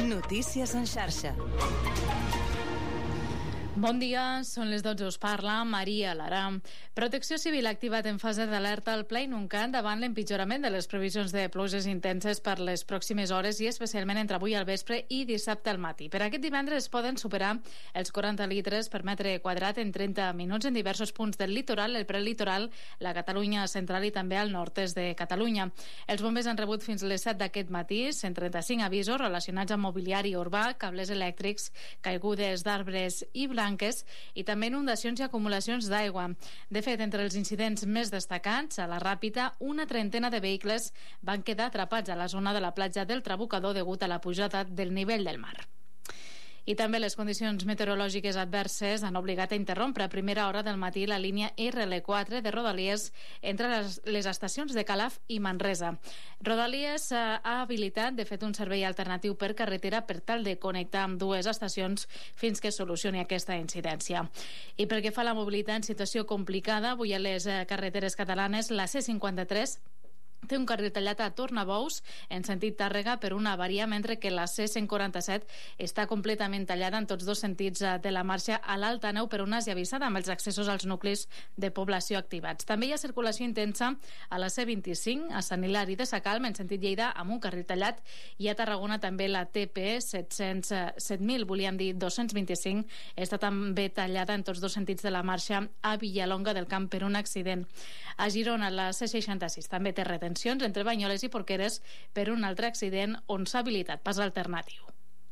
Notícies en xarxa. Bon dia, són les 12, us parla Maria Lara. Protecció Civil ha activat en fase d'alerta el Pla Inuncat davant l'empitjorament de les previsions de pluges intenses per les pròximes hores i especialment entre avui al vespre i dissabte al matí. Per aquest divendres poden superar els 40 litres per metre quadrat en 30 minuts en diversos punts del litoral, el prelitoral, la Catalunya central i també al nord-est de Catalunya. Els bombers han rebut fins les 7 d'aquest matí 135 avisos relacionats amb mobiliari urbà, cables elèctrics, caigudes d'arbres i blanques i també inundacions i acumulacions d'aigua. De fet, entre els incidents més destacats, a la Ràpita, una trentena de vehicles van quedar atrapats a la zona de la platja del Trabucador degut a la pujada del nivell del mar. I també les condicions meteorològiques adverses han obligat a interrompre a primera hora del matí la línia RL4 de Rodalies entre les estacions de Calaf i Manresa. Rodalies ha habilitat, de fet, un servei alternatiu per carretera per tal de connectar amb dues estacions fins que solucioni aquesta incidència. I pel que fa a la mobilitat en situació complicada, avui a les carreteres catalanes, la C53 té un carril tallat a Tornabous en sentit Tàrrega per una avaria, mentre que la C147 està completament tallada en tots dos sentits de la marxa a l'Alta Neu per una esllavissada amb els accessos als nuclis de població activats. També hi ha circulació intensa a la C25 a Sant Hilari de Sacalm en sentit Lleida amb un carril tallat, i a Tarragona també la TP 7000, volíem dir 225, està també tallada en tots dos sentits de la marxa a Villalonga del Camp per un accident. A Girona la C66 també té retencions entre Banyoles i Porqueres per un altre accident on s'ha habilitat pas alternatiu.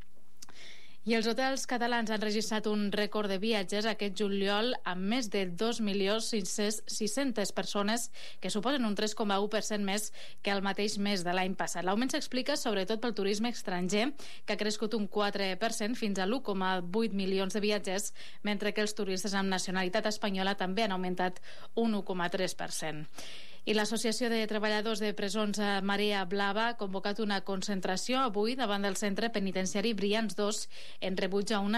I els hotels catalans han registrat un rècord de viatges aquest juliol amb més de 2.600.000 persones, que suposen un 3,1% més que el mateix mes de l'any passat. L'augment s'explica sobretot pel turisme estranger, que ha crescut un 4% fins a 1,8 milions de viatgers, mentre que els turistes amb nacionalitat espanyola també han augmentat un 1,3%. I l'Associació de Treballadors de Presons Marea Blava ha convocat una concentració avui davant del centre penitenciari Brians 2 en rebuig a una